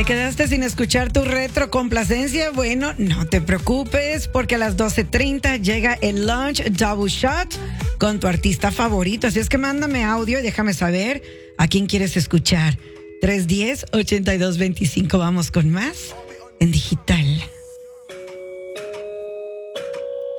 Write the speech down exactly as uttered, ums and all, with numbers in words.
¿Te quedaste sin escuchar tu retro complacencia? Bueno, no te preocupes, porque a las doce treinta llega el Lunch Double Shot con tu artista favorito. Así es que mándame audio y déjame saber a quién quieres escuchar. tres uno cero, ocho dos dos cinco. Vamos con más en digital.